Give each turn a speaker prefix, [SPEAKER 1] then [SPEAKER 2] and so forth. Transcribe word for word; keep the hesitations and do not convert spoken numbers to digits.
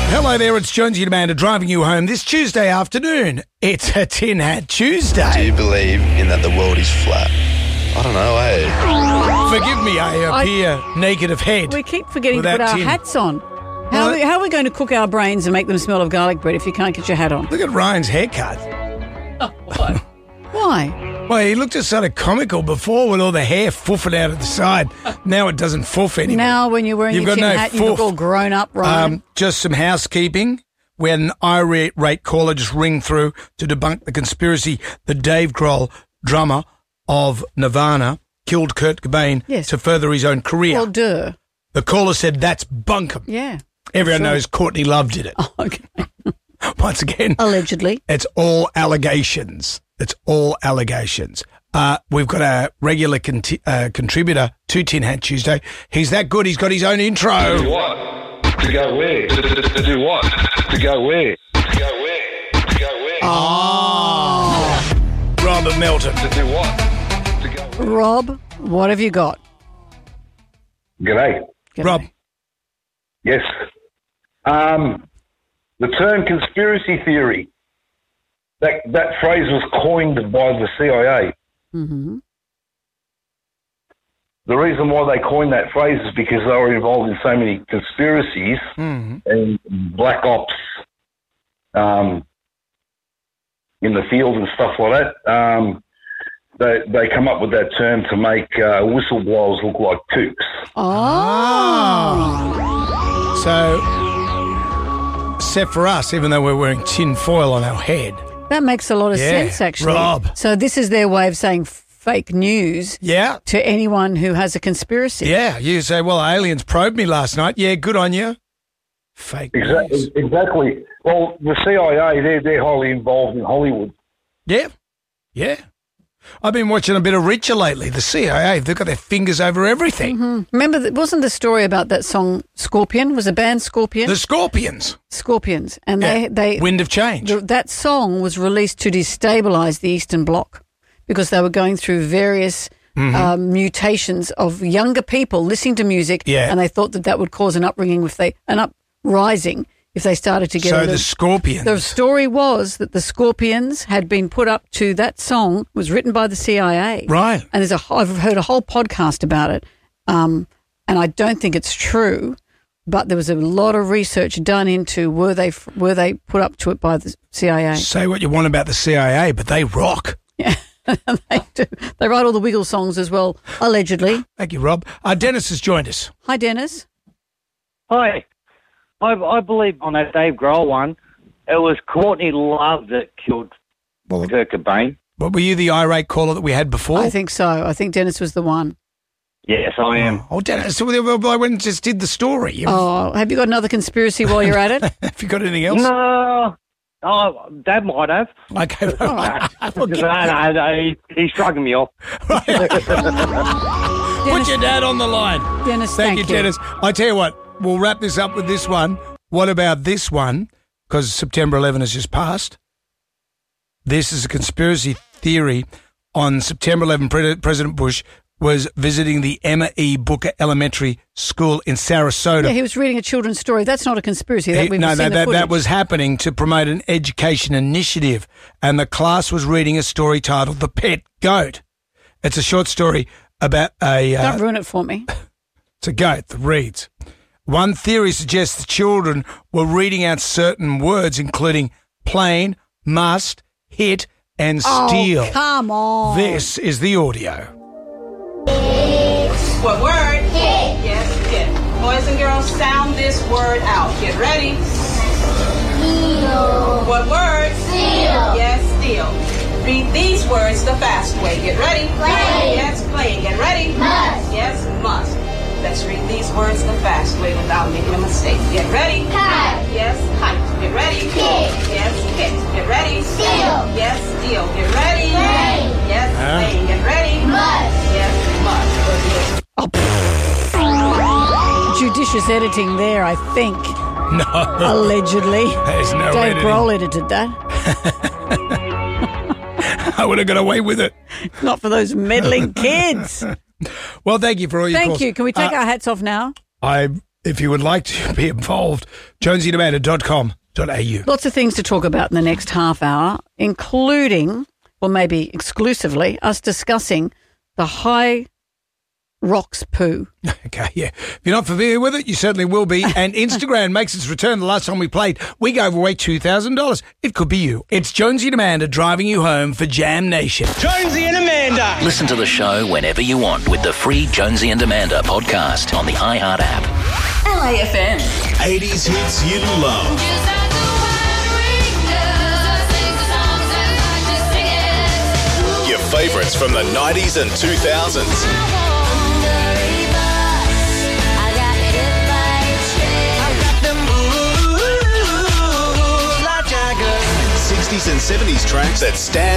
[SPEAKER 1] Hello there, it's Jonesy and Amanda driving you home this Tuesday afternoon. It's a Tin Hat Tuesday.
[SPEAKER 2] Do you believe in that the world is flat? I don't know, eh?
[SPEAKER 1] Forgive me, I appear I, naked of head.
[SPEAKER 3] We keep forgetting to
[SPEAKER 1] without
[SPEAKER 3] put our
[SPEAKER 1] tin.
[SPEAKER 3] hats on. How,
[SPEAKER 1] Well,
[SPEAKER 3] are we, how are we going to cook our brains and make them smell of garlic bread if you can't get your hat on?
[SPEAKER 1] Look at Ryan's haircut.
[SPEAKER 3] Oh, what? Why?
[SPEAKER 1] Well, he looked just sort of comical before with all the hair foofing out of the side. Now it doesn't foof anymore.
[SPEAKER 3] Now when you're wearing
[SPEAKER 1] You've
[SPEAKER 3] your
[SPEAKER 1] got
[SPEAKER 3] tin
[SPEAKER 1] no
[SPEAKER 3] hat, you
[SPEAKER 1] foof.
[SPEAKER 3] look all grown up, Ryan.
[SPEAKER 1] Um, just some housekeeping. We had an irate caller just ring through to debunk the conspiracy that Dave Grohl, drummer of Nirvana, killed Kurt Cobain
[SPEAKER 3] Yes.
[SPEAKER 1] to further his own career.
[SPEAKER 3] well, duh.
[SPEAKER 1] The caller said that's bunkum.
[SPEAKER 3] Yeah.
[SPEAKER 1] Everyone
[SPEAKER 3] That's right.
[SPEAKER 1] knows Courtney Love did it.
[SPEAKER 3] Oh, okay.
[SPEAKER 1] Once again,
[SPEAKER 3] Allegedly.
[SPEAKER 1] it's all allegations. It's all allegations. Uh, we've got a regular conti- uh, contributor to Tin Hat Tuesday. He's that good. He's got his own intro.
[SPEAKER 4] To what? To go where? To, to, to do what? To go where? To go where? To go where?
[SPEAKER 1] Oh, Robert Melton.
[SPEAKER 4] To do what? To go where?
[SPEAKER 3] Rob, what have you got?
[SPEAKER 4] G'day.
[SPEAKER 3] G'day.
[SPEAKER 1] Rob.
[SPEAKER 4] Yes. Um, the term conspiracy theory, that, that phrase was coined by the C I A.
[SPEAKER 3] Mm-hmm.
[SPEAKER 4] The reason why they coined that phrase is because they were involved in so many conspiracies
[SPEAKER 1] Mhm.
[SPEAKER 4] and black ops um, in the field and stuff like that. Um, they, they come up with that term to make uh, whistleblowers look like kooks.
[SPEAKER 3] Oh.
[SPEAKER 1] So, except for us, even though we're wearing tin foil on our head.
[SPEAKER 3] That makes a lot of
[SPEAKER 1] Yeah,
[SPEAKER 3] sense, actually.
[SPEAKER 1] Rob.
[SPEAKER 3] So this is their way of saying fake news
[SPEAKER 1] Yeah.
[SPEAKER 3] to anyone who has a conspiracy.
[SPEAKER 1] Yeah. You say, well, aliens probed me last night. Yeah, good on you. Fake
[SPEAKER 4] Exactly.
[SPEAKER 1] news.
[SPEAKER 4] Exactly. Well, the C I A, they're, they're highly involved in Hollywood.
[SPEAKER 1] Yeah. Yeah. I've been watching a bit of Reacher lately. The C I A, they've got their fingers over everything.
[SPEAKER 3] Mm-hmm. Remember, th- wasn't the story about that song Scorpion? Was the band Scorpion?
[SPEAKER 1] The Scorpions.
[SPEAKER 3] Scorpions. And
[SPEAKER 1] Yeah.
[SPEAKER 3] they, they
[SPEAKER 1] Wind of Change.
[SPEAKER 3] th- that song was released to destabilize the Eastern Bloc because they were going through various um, mutations of younger people listening to music,
[SPEAKER 1] Yeah.
[SPEAKER 3] and they thought that that would cause an upbringing if they an uprising if they started to get.
[SPEAKER 1] So
[SPEAKER 3] a
[SPEAKER 1] the
[SPEAKER 3] little-
[SPEAKER 1] Scorpions.
[SPEAKER 3] The story was that the Scorpions had been put up to that song was written by the C I A.
[SPEAKER 1] Right.
[SPEAKER 3] And there's a I've heard a whole podcast about it, um, and I don't think it's true, but there was a lot of research done into were they were they put up to it by the C I A.
[SPEAKER 1] Say what you want about the C I A, but they rock.
[SPEAKER 3] Yeah, they do. They write all the Wiggle songs as well, allegedly.
[SPEAKER 1] Thank you, Rob. Uh, Dennis has joined us.
[SPEAKER 3] Hi, Dennis.
[SPEAKER 5] Hi. I, I believe on that Dave Grohl one, it was Courtney Love that killed
[SPEAKER 1] Well,
[SPEAKER 5] Kurt Cobain.
[SPEAKER 1] But were you the irate caller that we had before?
[SPEAKER 3] I think so. I think Dennis was the one.
[SPEAKER 5] Yes, I am.
[SPEAKER 1] Oh, Dennis, so I went and just did the story. You-
[SPEAKER 3] Oh, have you got another conspiracy while you're at it?
[SPEAKER 1] Have you got anything else?
[SPEAKER 5] No. Oh, Dad might have.
[SPEAKER 1] Okay.
[SPEAKER 3] right.
[SPEAKER 5] no, no, no, he, he's shrugging me off.
[SPEAKER 1] Put your dad on the line.
[SPEAKER 3] Dennis,
[SPEAKER 1] Thank,
[SPEAKER 3] thank,
[SPEAKER 1] you, Dennis. I tell you what, we'll wrap this up with this one. What about this one? Because September eleventh has just passed. This is a conspiracy theory. On September eleventh, Pre- President Bush was visiting the Emma E. Booker Elementary School in Sarasota.
[SPEAKER 3] Yeah, he was reading a children's story. That's not a conspiracy. That
[SPEAKER 1] He-
[SPEAKER 3] we've
[SPEAKER 1] no,
[SPEAKER 3] seen
[SPEAKER 1] that,
[SPEAKER 3] the
[SPEAKER 1] that, that
[SPEAKER 3] footage.
[SPEAKER 1] was happening to promote an education initiative, and the class was reading a story titled The Pet Goat. It's a short story about a... Uh,
[SPEAKER 3] Don't ruin it for me.
[SPEAKER 1] It's a goat that reads. One theory suggests the children were reading out certain words, including plain, must, hit, and steal.
[SPEAKER 3] Oh, come on.
[SPEAKER 1] This is the audio.
[SPEAKER 6] What word? Hit. Yes, hit. Boys and girls, sound this word out. Get ready. Steal. What word? Steal. Yes, steal. Read these words the fast way. Get ready. Play. Yes, play. Get ready. Must. Yes, must. Let's read these words the fast way without making a mistake. Get ready. Kite. Yes, kite. Get ready. Kick. Yes, kick. Get ready. Steal. Yes, steal. Get ready. Play. Yes,
[SPEAKER 1] Huh?
[SPEAKER 6] play. Get ready. Must. Yes, must.
[SPEAKER 3] Oh, judicious editing there, I think.
[SPEAKER 1] No.
[SPEAKER 3] Allegedly.
[SPEAKER 1] There's no
[SPEAKER 3] Dave
[SPEAKER 1] editing.
[SPEAKER 3] Grohl edited that.
[SPEAKER 1] I would have got away with it.
[SPEAKER 3] Not for those meddling kids.
[SPEAKER 1] Well, thank you for all your
[SPEAKER 3] Thank
[SPEAKER 1] calls.
[SPEAKER 3] you. Can we take
[SPEAKER 1] Uh,
[SPEAKER 3] our hats off now?
[SPEAKER 1] I if you would like to be involved, jonesy and amanda dot com dot a u.
[SPEAKER 3] Lots of things to talk about in the next half hour, including, or maybe exclusively, us discussing the High Rocks poo.
[SPEAKER 1] Okay, yeah. If you're not familiar with it, you certainly will be. And Instagram makes its return. The last time we played, we gave away two thousand dollars. It could be you. It's Jonesy and Amanda driving you home for Jam Nation.
[SPEAKER 7] Jonesy and Amanda.
[SPEAKER 8] Listen to the show whenever you want with the free Jonesy and Amanda podcast on the iHeart app.
[SPEAKER 9] L A F M.
[SPEAKER 7] eighties hits you love. Your favourites from the nineties and two thousands. sixties and seventies tracks that stand